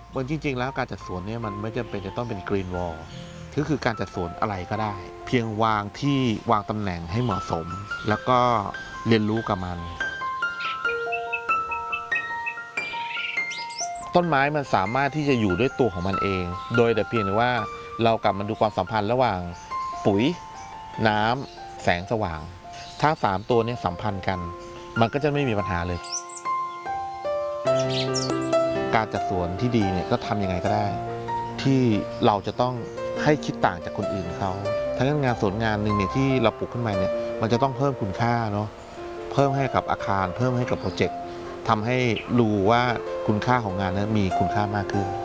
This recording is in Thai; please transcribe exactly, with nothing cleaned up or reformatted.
มันจริงๆแล้วการจัดสวนเนี่ยมันไม่จำเป็นจะต้องเป็นกรีนวอลก็คือการจัดสวนอะไรก็ได้ เพียงวางที่วางตำแหน่งให้เหมาะสม แล้วก็เรียนรู้กับมัน ต้นไม้มันสามารถที่จะอยู่ด้วยตัวของมันเอง โดยแต่เพียงแต่ว่าเรากลับมาดูความสัมพันธ์ระหว่างปุ๋ยน้ำแสงสว่างถ้าสามตัวนี้สัมพันธ์กันมันก็จะไม่มีปัญหาเลยการจัดสวนที่ดีเนี่ยก็ทำยังไงก็ได้ที่เราจะต้องให้คิดต่างจากคนอื่นเขาทั้งงานสวนงานหนึ่งเนี่ยที่เราปลูกขึ้นมาเนี่ยมันจะต้องเพิ่มคุณค่าเนาะเพิ่มให้กับอาคารเพิ่มให้กับโปรเจกต์ทำให้รู้ว่าคุณค่าของงานนั้นมีคุณค่ามากขึ้น